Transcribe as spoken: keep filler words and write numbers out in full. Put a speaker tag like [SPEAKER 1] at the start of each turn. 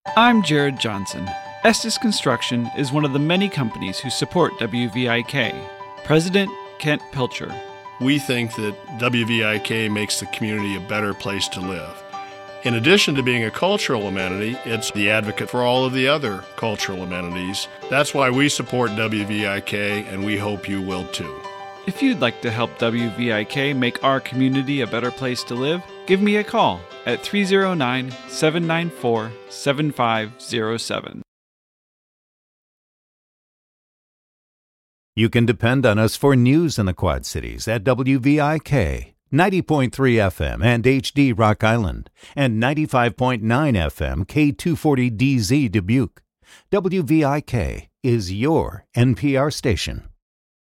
[SPEAKER 1] I'm Jared Johnson. Estes Construction is one of the many companies who support W V I K. President Kent Pilcher.
[SPEAKER 2] We think that W V I K makes the community a better place to live. In addition to being a cultural amenity, it's the advocate for all of the other cultural amenities. That's why we support W V I K, and we hope you will too.
[SPEAKER 1] If you'd like to help W V I K make our community a better place to live, give me a call at three oh nine, seven nine four, seven five oh seven.
[SPEAKER 3] You can depend on us for news in the Quad Cities at W V I K, ninety point three F M and H D Rock Island, and ninety-five point nine F M K two forty D Z Dubuque. W V I K is your N P R station.